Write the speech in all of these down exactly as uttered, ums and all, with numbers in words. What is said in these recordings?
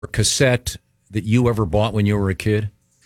cassette that you ever bought when you were a kid?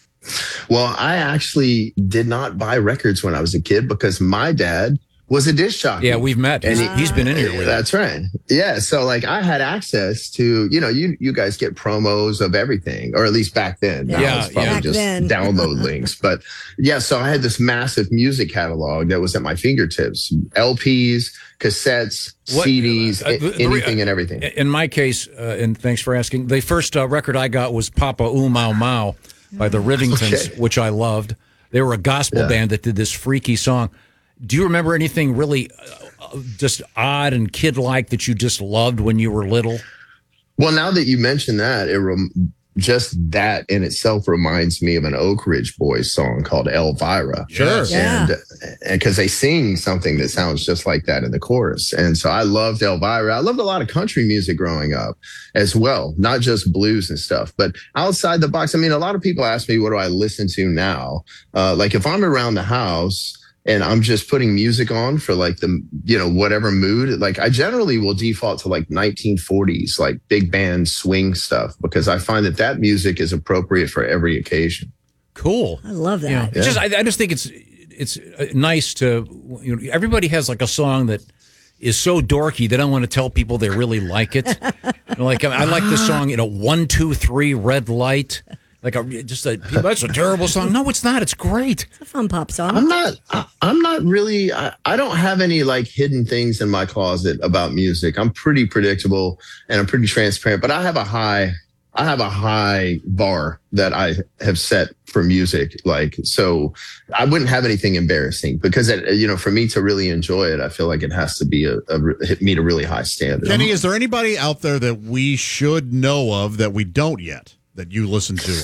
Well, I actually did not buy records when I was a kid because my dad was a disc jockey. Yeah, we've met. He's, and he, he's been in here with That's us. right. Yeah. So like I had access to, you know, you you guys get promos of everything, or at least back then. Now Yeah, it's probably yeah. just then. download links. But yeah, so I had this massive music catalog that was at my fingertips. L Ps, cassettes, What- C Ds, uh, the- the- anything and everything. In my case, uh, and thanks for asking, the first uh, record I got was Papa Ooh Mau Mau by the Rivingtons, Okay. which I loved. They were a gospel Yeah. band that did this freaky song. Do you remember anything really uh, just odd and kid-like that you just loved when you were little? Well, now that you mention that, it rem- just that in itself reminds me of an Oak Ridge Boys song called Elvira. Sure. Yeah. And because they sing something that sounds just like that in the chorus. And so I loved Elvira. I loved a lot of country music growing up as well, not just blues and stuff. But outside the box, I mean, a lot of people ask me, what do I listen to now? Uh, like if I'm around the house, and I'm just putting music on for like the, you know, whatever mood, like I generally will default to like nineteen forties, like big band swing stuff, because I find that that music is appropriate for every occasion. Cool. I love that. You know, it's just, I, I just think it's it's uh, nice to, you know, everybody has like a song that is so dorky they don't want to tell people they really like it. You know, like I like this song, you know, one two three red light. Like a, just a that's a terrible song. No, it's not. It's great. It's a fun pop song. I'm not, I, I'm not really, I, I don't have any like hidden things in my closet about music. I'm pretty predictable and I'm pretty transparent, but I have a high, I have a high bar that I have set for music. Like, so I wouldn't have anything embarrassing because, it, you know, for me to really enjoy it, I feel like it has to be a, a meet a really high standard. Kenny, is there anybody out there that we should know of that we don't yet, that you listen to?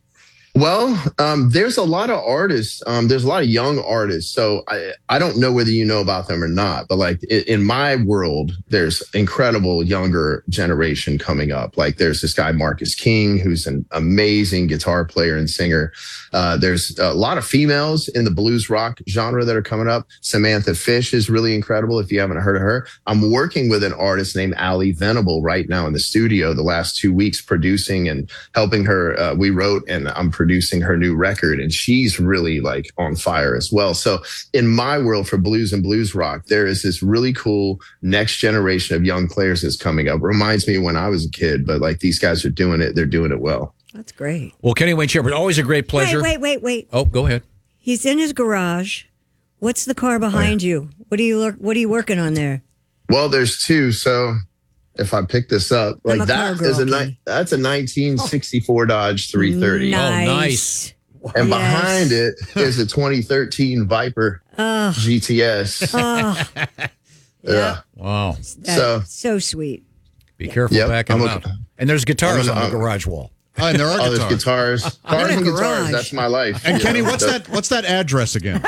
Well, um, there's a lot of artists. Um, there's a lot of young artists. So I, I don't know whether you know about them or not, but like in, in my world, there's incredible younger generation coming up. Like there's this guy, Marcus King, who's an amazing guitar player and singer. Uh, there's a lot of females in the blues rock genre that are coming up. Samantha Fish is really incredible if you haven't heard of her. I'm working with an artist named Allie Venable right now in the studio the last two weeks producing and helping her. Uh, we wrote and I'm producing her new record, and she's really like on fire as well. So in my world for blues and blues rock, there is this really cool next generation of young players that's coming up. Reminds me of when I was a kid, but like these guys are doing it. They're doing it well. That's great. Well, Kenny Wayne Shepherd, always a great pleasure. Wait, wait, wait, wait. Oh, go ahead. He's in his garage. What's the car behind you? What are you look? What are you working on there? Well, there's two. So if I pick this up, I'm like a that car is a girl, ni- Kenny. that's a nineteen sixty-four Dodge three thirty. Nice. Oh, nice. And Yes. behind it is a twenty thirteen Viper Oh, G T S. oh, Yeah. Wow. that's So- so sweet. Be careful Yep, backing I'm them a- out. And there's guitars I'm a- on the garage wall. Oh, and there are Oh, there's guitars. guitars. Cars in and a guitars. garage. That's my life. And you Kenny, know? what's that? What's that address again?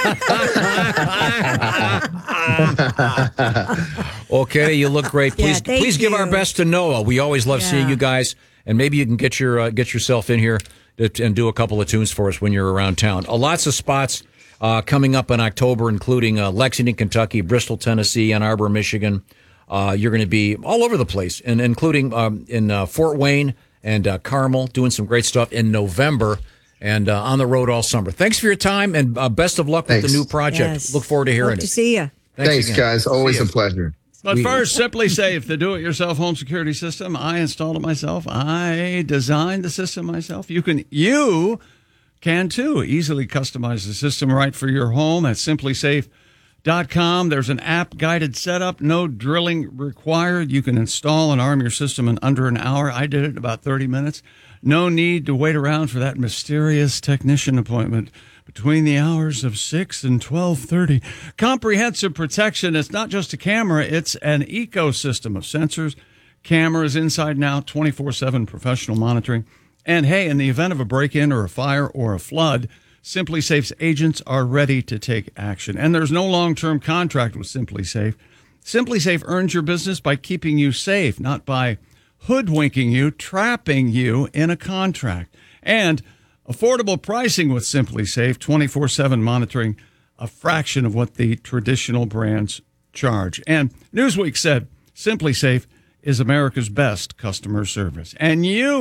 Well, Kenny, you look great. Yeah, Please, thank please give our you. best to Noah. We always love Yeah. seeing you guys, and maybe you can get your uh, get yourself in here to, and do a couple of tunes for us when you're around town. Uh, lots of spots uh, coming up in October, including uh, Lexington, Kentucky, Bristol, Tennessee, Ann Arbor, Michigan. Uh, you're going to be all over the place, and including um, in uh, Fort Wayne and uh, Carmel, doing some great stuff in November. And uh, on the road all summer. Thanks for your time, and uh, best of luck Thanks. with the new project. Yes. Look forward to hearing Hope it. to see you. Thanks, again. guys. Always See a ya. pleasure. But We- first, Simply Safe, the do-it-yourself home security system. I installed it myself. I designed the system myself. You can, you can too, easily customize the system right for your home at simply safe dot com. There's an app-guided setup, no drilling required. You can install and arm your system in under an hour. I did it in about thirty minutes. No need to wait around for that mysterious technician appointment between the hours of six and twelve thirty. Comprehensive protection. It's not just a camera. It's an ecosystem of sensors, cameras inside and out, twenty-four seven professional monitoring. And hey, in the event of a break-in or a fire or a flood, Simply Safe's agents are ready to take action. And there's no long-term contract with Simply Safe. Simply Safe earns your business by keeping you safe, not by hoodwinking you, trapping you in a contract. And affordable pricing with Simply Safe, twenty-four seven monitoring, a fraction of what the traditional brands charge. And Newsweek said Simply Safe is America's best customer service. And you